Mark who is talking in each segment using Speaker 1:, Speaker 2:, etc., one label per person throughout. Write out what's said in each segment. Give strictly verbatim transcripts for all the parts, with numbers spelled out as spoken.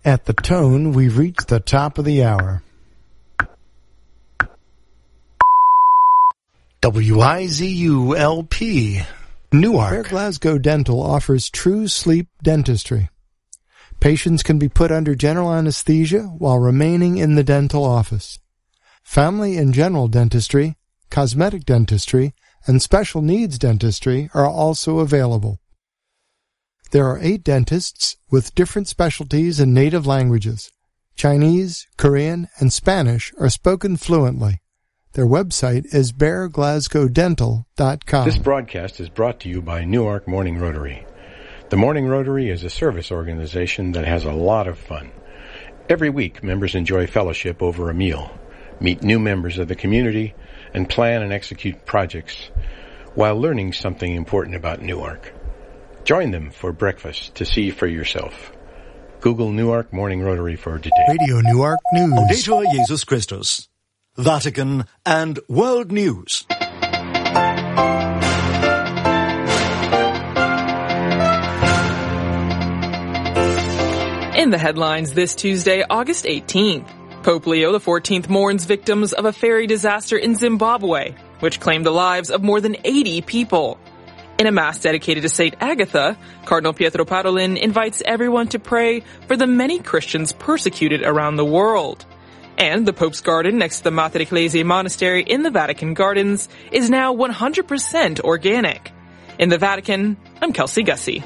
Speaker 1: At the tone, we've reached the top of the hour. W I Z U L P, Newark. Where Glasgow Dental offers true sleep dentistry. Patients can be put under general anesthesia while remaining in the dental office. Family and general dentistry, cosmetic dentistry, and special needs dentistry are also available. There are eight dentists with different specialties in native languages. Chinese, Korean, and Spanish are spoken fluently. Their website is bear glasgow dental dot com.
Speaker 2: This broadcast is brought to you by Newark Morning Rotary. The Morning Rotary is a service organization that has a lot of fun. Every week, members enjoy fellowship over a meal, meet new members of the community, and plan and execute projects while learning something important about Newark. Join them for breakfast to see for yourself. Google Newark Morning Rotary for today.
Speaker 1: Radio Newark News.
Speaker 3: Laudetur Jesus Christus. Vatican and World News.
Speaker 4: In the headlines this Tuesday, August eighteenth, Pope Leo the fourteenth mourns victims of a ferry disaster in Zimbabwe, which claimed the lives of more than eighty people. In a mass dedicated to Saint Agatha, Cardinal Pietro Parolin invites everyone to pray for the many Christians persecuted around the world. And the Pope's garden next to the Mater Ecclesiae Monastery in the Vatican Gardens is now one hundred percent organic. In the Vatican, I'm Kelsey Gussie.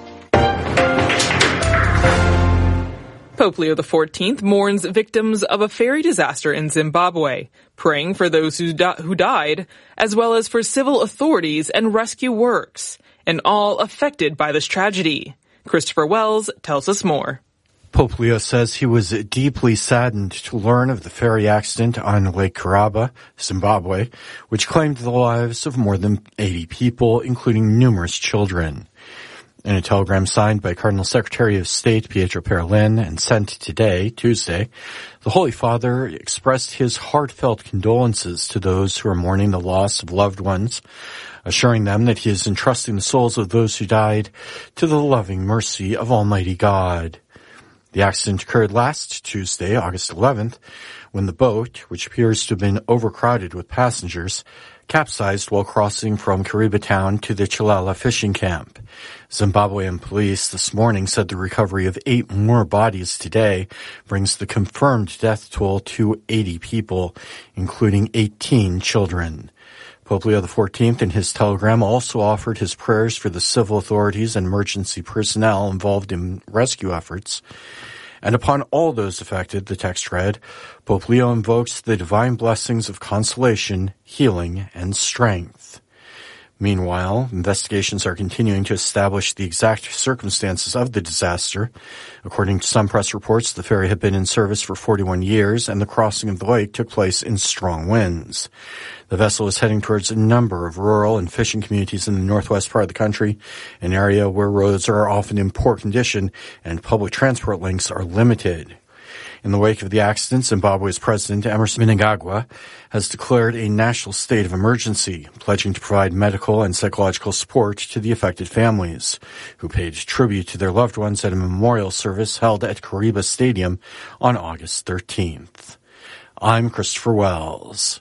Speaker 4: Pope Leo the fourteenth mourns victims of a ferry disaster in Zimbabwe, praying for those who, di- who died, as well as for civil authorities and rescue works, and all affected by this tragedy. Christopher Wells tells us more.
Speaker 5: Pope Leo says he was deeply saddened to learn of the ferry accident on Lake Kariba, Zimbabwe, which claimed the lives of more than eighty people, including numerous children. In a telegram signed by Cardinal Secretary of State Pietro Parolin and sent today, Tuesday, the Holy Father expressed his heartfelt condolences to those who are mourning the loss of loved ones, assuring them that he is entrusting the souls of those who died to the loving mercy of Almighty God. The accident occurred last Tuesday, August eleventh, when the boat, which appears to have been overcrowded with passengers, capsized while crossing from Kariba town to the Chilala fishing camp. Zimbabwean police this morning said the recovery of eight more bodies today brings the confirmed death toll to eighty people, including eighteen children. Pope Leo the fourteenth in his telegram also offered his prayers for the civil authorities and emergency personnel involved in rescue efforts. And upon all those affected, the text read, Pope Leo invokes the divine blessings of consolation, healing, and strength. Meanwhile, investigations are continuing to establish the exact circumstances of the disaster. According to some press reports, the ferry had been in service for forty-one years, and the crossing of the lake took place in strong winds. The vessel is heading towards a number of rural and fishing communities in the northwest part of the country, an area where roads are often in poor condition and public transport links are limited. In the wake of the accident, Zimbabwe's President Emmerson Mnangagwa has declared a national state of emergency, pledging to provide medical and psychological support to the affected families, who paid tribute to their loved ones at a memorial service held at Kariba Stadium on August thirteenth. I'm Christopher Wells.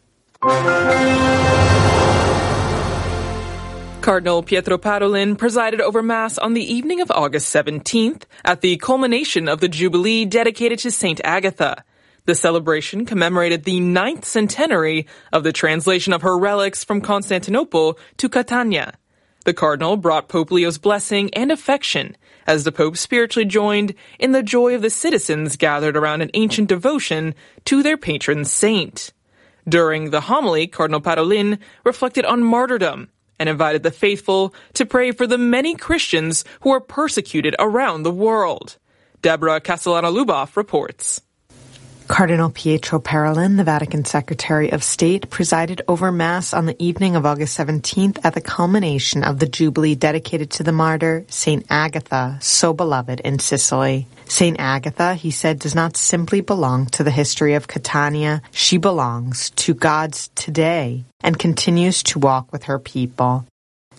Speaker 4: Cardinal Pietro Parolin presided over Mass on the evening of August seventeenth at the culmination of the Jubilee dedicated to Saint Agatha. The celebration commemorated the ninth centenary of the translation of her relics from Constantinople to Catania. The Cardinal brought Pope Leo's blessing and affection as the Pope spiritually joined in the joy of the citizens gathered around an ancient devotion to their patron saint. During the homily, Cardinal Parolin reflected on martyrdom and invited the faithful to pray for the many Christians who are persecuted around the world. Deborah Castellano-Luboff reports.
Speaker 6: Cardinal Pietro Parolin, the Vatican Secretary of State, presided over Mass on the evening of August seventeenth at the culmination of the Jubilee dedicated to the martyr, Saint Agatha, so beloved in Sicily. Saint Agatha, he said, does not simply belong to the history of Catania. She belongs to God's today and continues to walk with her people.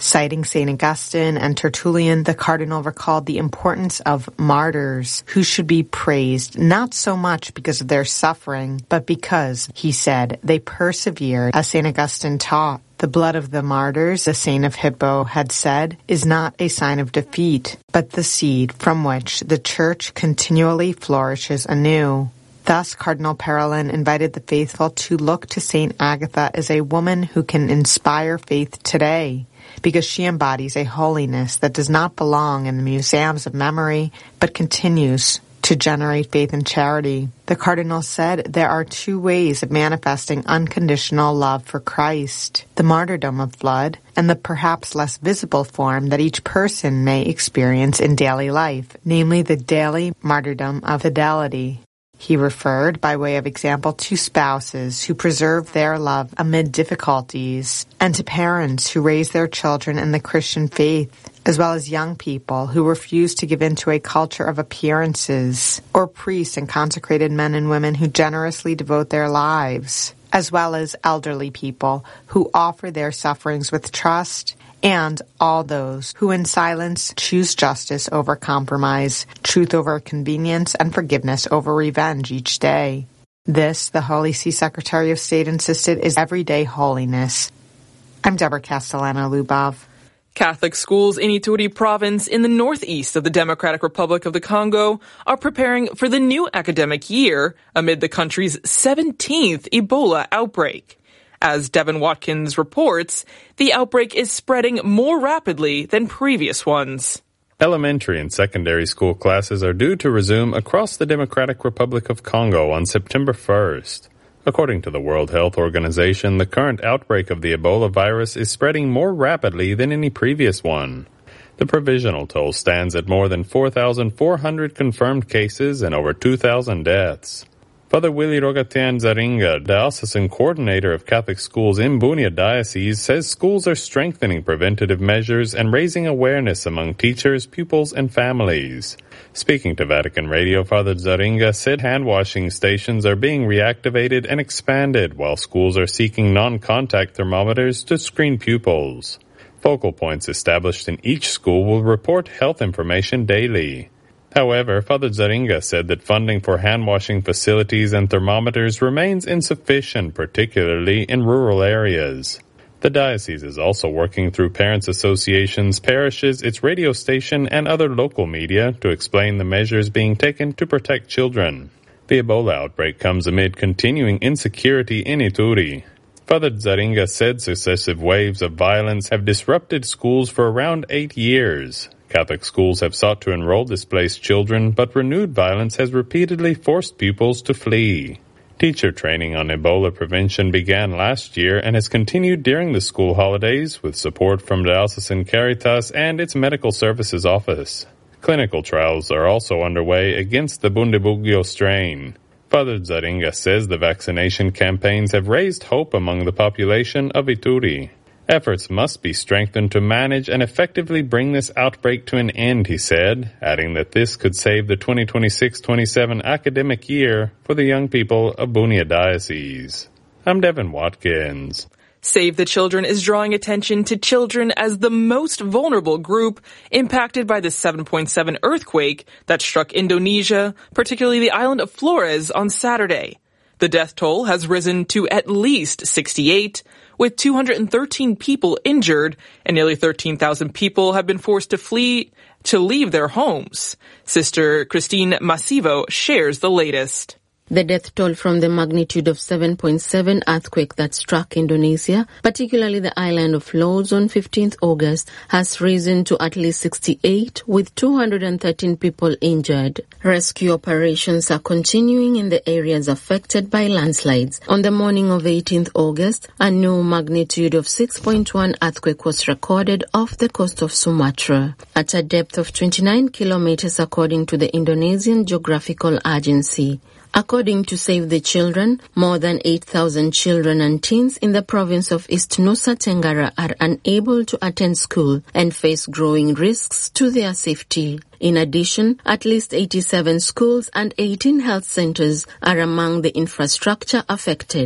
Speaker 6: Citing Saint Augustine and Tertullian, the cardinal recalled the importance of martyrs who should be praised not so much because of their suffering, but because, he said, they persevered, as Saint Augustine taught. The blood of the martyrs, the saint of Hippo had said, is not a sign of defeat, but the seed from which the Church continually flourishes anew. Thus, Cardinal Parolin invited the faithful to look to Saint Agatha as a woman who can inspire faith today, because she embodies a holiness that does not belong in the museums of memory, but continues to generate faith and charity. The Cardinal said there are two ways of manifesting unconditional love for Christ: the martyrdom of blood, and the perhaps less visible form that each person may experience in daily life, namely the daily martyrdom of fidelity. He referred, by way of example, to spouses who preserve their love amid difficulties, and to parents who raise their children in the Christian faith, as well as young people who refuse to give in to a culture of appearances, or priests and consecrated men and women who generously devote their lives, as well as elderly people who offer their sufferings with trust, and all those who in silence choose justice over compromise, truth over convenience, and forgiveness over revenge each day. This, the Holy See Secretary of State insisted, is everyday holiness. I'm Deborah Castellano-Lubov.
Speaker 4: Catholic schools in Ituri province in the northeast of the Democratic Republic of the Congo are preparing for the new academic year amid the country's seventeenth Ebola outbreak. As Devin Watkins reports, the outbreak is spreading more rapidly than previous ones.
Speaker 7: Elementary and secondary school classes are due to resume across the Democratic Republic of Congo on September first. According to the World Health Organization, the current outbreak of the Ebola virus is spreading more rapidly than any previous one. The provisional toll stands at more than four thousand four hundred confirmed cases and over two thousand deaths. Father Willie Rogatian Zaringa, diocesan coordinator of Catholic schools in Bunia Diocese, says schools are strengthening preventative measures and raising awareness among teachers, pupils, and families. Speaking to Vatican Radio, Father Zaringa said hand-washing stations are being reactivated and expanded, while schools are seeking non-contact thermometers to screen pupils. Focal points established in each school will report health information daily. However, Father Zaringa said that funding for hand-washing facilities and thermometers remains insufficient, particularly in rural areas. The diocese is also working through parents' associations, parishes, its radio station, and other local media to explain the measures being taken to protect children. The Ebola outbreak comes amid continuing insecurity in Ituri. Father Zaringa said successive waves of violence have disrupted schools for around eight years. Catholic schools have sought to enroll displaced children, but renewed violence has repeatedly forced pupils to flee. Teacher training on Ebola prevention began last year and has continued during the school holidays with support from Diocesan Caritas and its Medical Services Office. Clinical trials are also underway against the Bundibugyo strain. Father Zaringa says the vaccination campaigns have raised hope among the population of Ituri. Efforts must be strengthened to manage and effectively bring this outbreak to an end, he said, adding that this could save the twenty twenty-six twenty-seven academic year for the young people of Bunia Diocese. I'm Devin Watkins.
Speaker 4: Save the Children is drawing attention to children as the most vulnerable group impacted by the seven point seven earthquake that struck Indonesia, particularly the island of Flores, on Saturday. The death toll has risen to at least sixty-eight, with two hundred thirteen people injured, and nearly thirteen thousand people have been forced to flee to leave their homes. Sister Christine Masivo shares the latest.
Speaker 8: The death toll from the magnitude of seven point seven earthquake that struck Indonesia, particularly the island of Flores on fifteenth August, has risen to at least sixty-eight, with two hundred thirteen people injured. Rescue operations are continuing in the areas affected by landslides. On the morning of eighteenth August, a new magnitude of six point one earthquake was recorded off the coast of Sumatra, at a depth of twenty-nine kilometers according to the Indonesian Geographical Agency. According to Save the Children, more than eight thousand children and teens in the province of East Nusa Tenggara are unable to attend school and face growing risks to their safety. In addition, at least eighty-seven schools and eighteen health centers are among the infrastructure affected.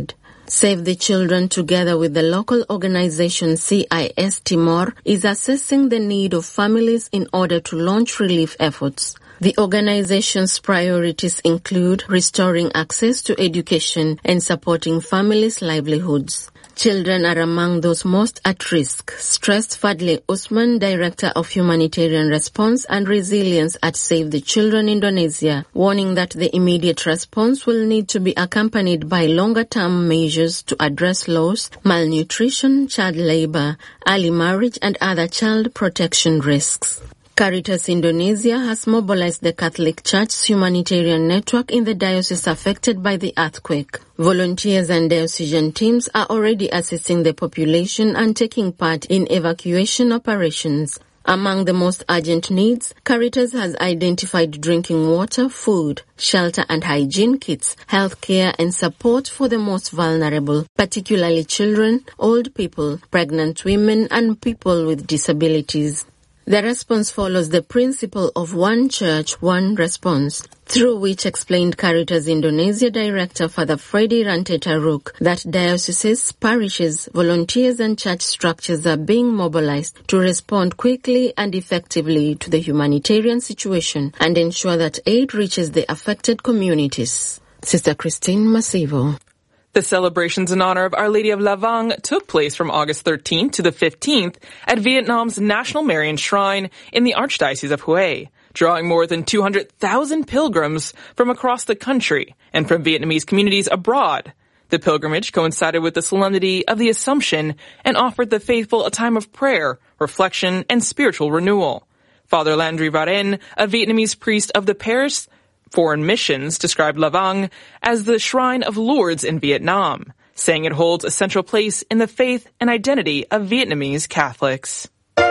Speaker 8: Save the Children, together with the local organization C I S Timor, is assessing the need of families in order to launch relief efforts. The organization's priorities include restoring access to education and supporting families' livelihoods. Children are among those most at risk, stressed Fadli Usman, Director of Humanitarian Response and Resilience at Save the Children Indonesia, warning that the immediate response will need to be accompanied by longer-term measures to address loss, malnutrition, child labor, early marriage, and other child protection risks. Caritas Indonesia has mobilized the Catholic Church's humanitarian network in the diocese affected by the earthquake. Volunteers and diocesan teams are already assisting the population and taking part in evacuation operations. Among the most urgent needs, Caritas has identified drinking water, food, shelter and hygiene kits, healthcare and support for the most vulnerable, particularly children, old people, pregnant women and people with disabilities. The response follows the principle of one church, one response, through which explained Caritas Indonesia Director Father Freddy Rantetaruk that dioceses, parishes, volunteers and church structures are being mobilized to respond quickly and effectively to the humanitarian situation and ensure that aid reaches the affected communities. Sister Christine Masivo.
Speaker 4: The celebrations in honor of Our Lady of Lavang took place from August thirteenth to the fifteenth at Vietnam's National Marian Shrine in the Archdiocese of Hue, drawing more than two hundred thousand pilgrims from across the country and from Vietnamese communities abroad. The pilgrimage coincided with the solemnity of the Assumption and offered the faithful a time of prayer, reflection, and spiritual renewal. Father Landry Varen, a Vietnamese priest of the Paris Foreign Missions, described Lavang as the Shrine of Lourdes in Vietnam, saying it holds a central place in the faith and identity of Vietnamese Catholics.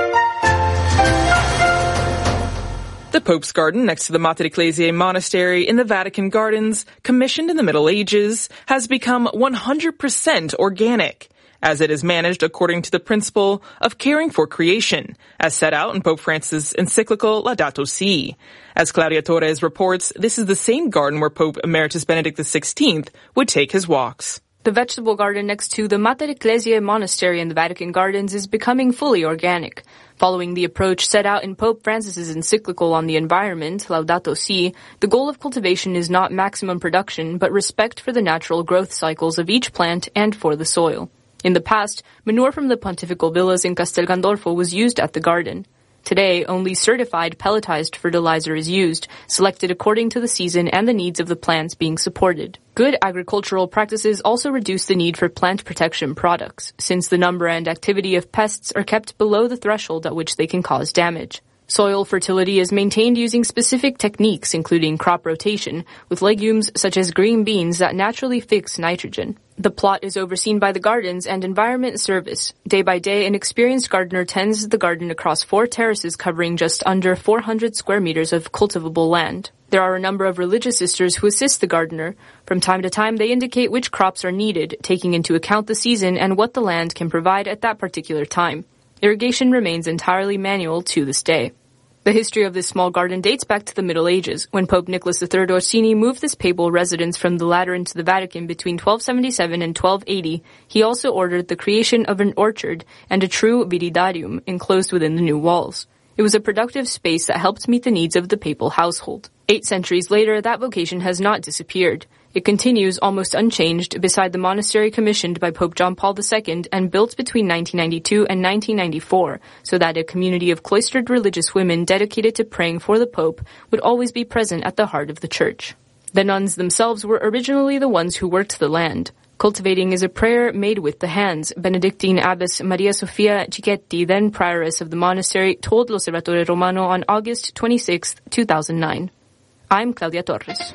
Speaker 4: The Pope's Garden next to the Mater Ecclesiae Monastery in the Vatican Gardens, commissioned in the Middle Ages, has become one hundred percent organic, as it is managed according to the principle of caring for creation, as set out in Pope Francis' encyclical Laudato Si'. As Claudia Torres reports, this is the same garden where Pope Emeritus Benedict the sixteenth would take his walks.
Speaker 9: The vegetable garden next to the Mater Ecclesiae Monastery in the Vatican Gardens is becoming fully organic. Following the approach set out in Pope Francis' encyclical on the environment, Laudato Si', the goal of cultivation is not maximum production, but respect for the natural growth cycles of each plant and for the soil. In the past, manure from the pontifical villas in Castel Gandolfo was used at the garden. Today, only certified pelletized fertilizer is used, selected according to the season and the needs of the plants being supported. Good agricultural practices also reduce the need for plant protection products, since the number and activity of pests are kept below the threshold at which they can cause damage. Soil fertility is maintained using specific techniques, including crop rotation, with legumes such as green beans that naturally fix nitrogen. The plot is overseen by the Gardens and Environment Service. Day by day, an experienced gardener tends the garden across four terraces covering just under four hundred square meters of cultivable land. There are a number of religious sisters who assist the gardener. From time to time, they indicate which crops are needed, taking into account the season and what the land can provide at that particular time. Irrigation remains entirely manual to this day. The history of this small garden dates back to the Middle Ages, when Pope Nicholas the Third Orsini moved this papal residence from the Lateran to the Vatican between twelve seventy-seven and twelve eighty. He also ordered the creation of an orchard and a true viridarium enclosed within the new walls. It was a productive space that helped meet the needs of the papal household. Eight centuries later, that vocation has not disappeared. It continues almost unchanged beside the monastery commissioned by Pope John Paul the Second and built between nineteen ninety-two and nineteen ninety-four, so that a community of cloistered religious women dedicated to praying for the Pope would always be present at the heart of the church. The nuns themselves were originally the ones who worked the land. Cultivating is a prayer made with the hands, Benedictine Abbess Maria Sofia Cicchetti, then prioress of the monastery, told L'Osservatore Romano on August twenty-sixth, two thousand nine. I'm Claudia Torres.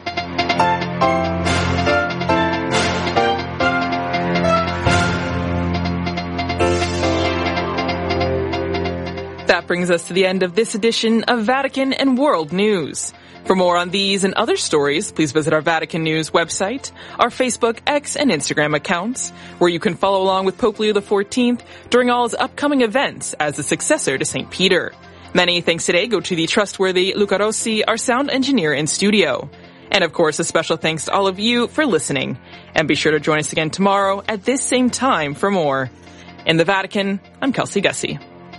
Speaker 4: That brings us to the end of this edition of Vatican and World News. For more on these and other stories, please visit our Vatican News website, our Facebook, X, and Instagram accounts, where you can follow along with Pope Leo the fourteenth during all his upcoming events as the successor to Saint Peter. Many thanks today go to the trustworthy Luca Rossi, our sound engineer in studio. And of course, a special thanks to all of you for listening. And be sure to join us again tomorrow at this same time for more. In the Vatican, I'm Kelsey Gussie.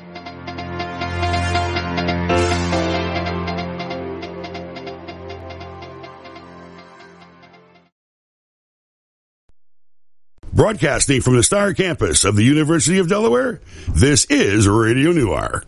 Speaker 10: Broadcasting from the Star Campus of the University of Delaware, this is Radio Newark.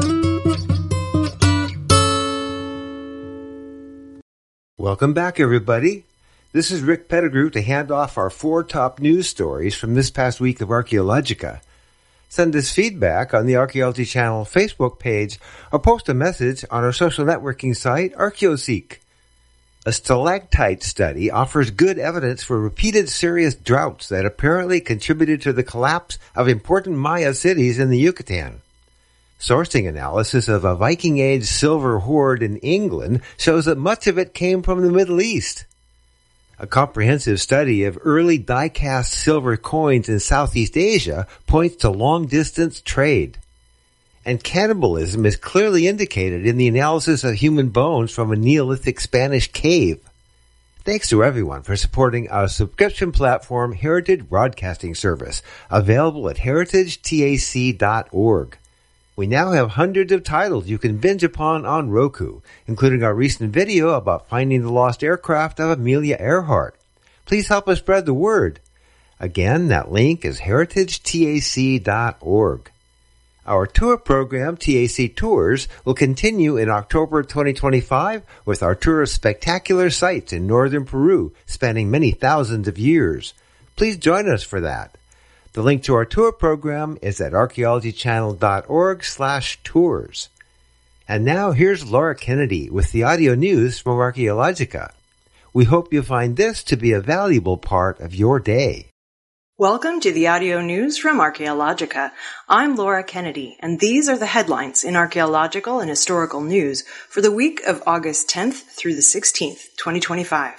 Speaker 11: Welcome back, everybody. This is Rick Pettigrew to hand off our four top news stories from this past week of Archaeologica. Send us feedback on the Archaeology Channel Facebook page or post a message on our social networking site, ArchaeoSeek. A stalactite study offers good evidence for repeated serious droughts that apparently contributed to the collapse of important Maya cities in the Yucatan. Sourcing analysis of a Viking Age silver hoard in England shows that much of it came from the Middle East. A comprehensive study of early die-cast silver coins in Southeast Asia points to long-distance trade. And cannibalism is clearly indicated in the analysis of human bones from a Neolithic Spanish cave. Thanks to everyone for supporting our subscription platform, Heritage Broadcasting Service, available at heritage tac dot org. We now have hundreds of titles you can binge upon on Roku, including our recent video about finding the lost aircraft of Amelia Earhart. Please help us spread the word. Again, that link is heritage tac dot org. Our tour program, T A C Tours, will continue in October twenty twenty-five with our tour of spectacular sites in northern Peru, spanning many thousands of years. Please join us for that. The link to our tour program is at archaeology channel dot org slash tours. And now here's Laura Kennedy with the audio news from Archaeologica. We hope you find this to be a valuable part of your day.
Speaker 12: Welcome to the audio news from Archaeologica. I'm Laura Kennedy, and these are the headlines in archaeological and historical news for the week of August tenth through the sixteenth, twenty twenty-five.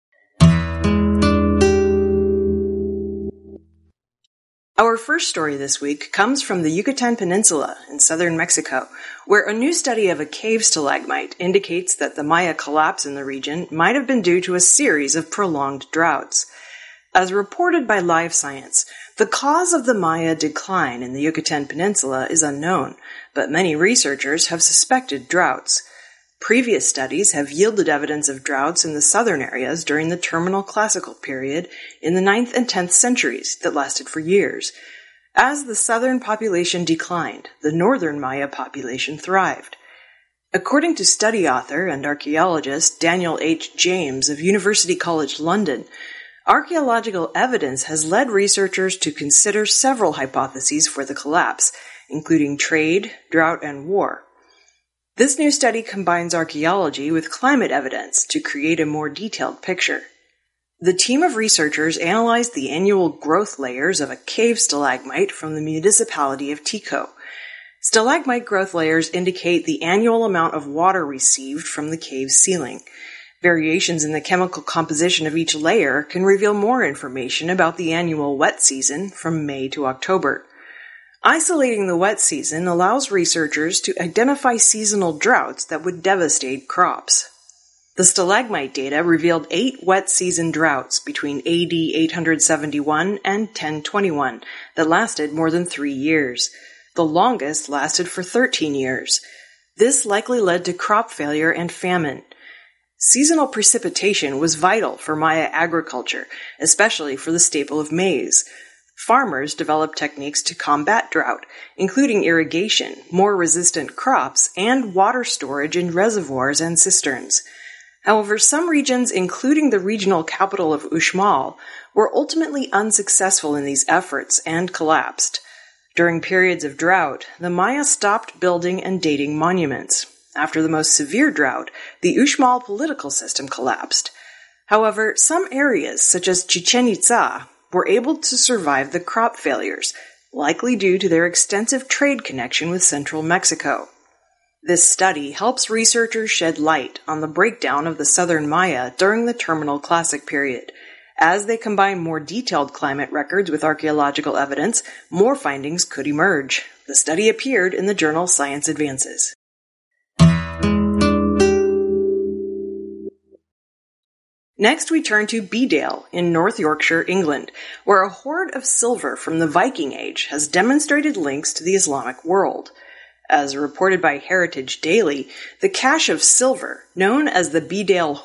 Speaker 12: Our first story this week comes from the Yucatan Peninsula in southern Mexico, where a new study of a cave stalagmite indicates that the Maya collapse in the region might have been due to a series of prolonged droughts. As reported by Live Science, the cause of the Maya decline in the Yucatan Peninsula is unknown, but many researchers have suspected droughts. Previous studies have yielded evidence of droughts in the southern areas during the Terminal Classical period in the ninth and tenth centuries that lasted for years. As the southern population declined, the northern Maya population thrived. According to study author and archaeologist Daniel H. James of University College London, archaeological evidence has led researchers to consider several hypotheses for the collapse, including trade, drought, and war. This new study combines archaeology with climate evidence to create a more detailed picture. The team of researchers analyzed the annual growth layers of a cave stalagmite from the municipality of Tico. Stalagmite growth layers indicate the annual amount of water received from the cave's ceiling. Variations in the chemical composition of each layer can reveal more information about the annual wet season from May to October. Isolating the wet season allows researchers to identify seasonal droughts that would devastate crops. The stalagmite data revealed eight wet season droughts between A D eight seventy-one and ten twenty-one that lasted more than three years. The longest lasted for thirteen years. This likely led to crop failure and famine. Seasonal precipitation was vital for Maya agriculture, especially for the staple of maize. Farmers developed techniques to combat drought, including irrigation, more resistant crops, and water storage in reservoirs and cisterns. However, some regions, including the regional capital of Uxmal, were ultimately unsuccessful in these efforts and collapsed. During periods of drought, the Maya stopped building and dating monuments. After the most severe drought, the Uxmal political system collapsed. However, some areas, such as Chichen Itza, were able to survive the crop failures, likely due to their extensive trade connection with central Mexico. This study helps researchers shed light on the breakdown of the southern Maya during the Terminal Classic period. As they combine more detailed climate records with archaeological evidence, more findings could emerge. The study appeared in the journal Science Advances. Next, we turn to Bedale in North Yorkshire, England, where a hoard of silver from the Viking Age has demonstrated links to the Islamic world. As reported by Heritage Daily, the cache of silver, known as the Bedale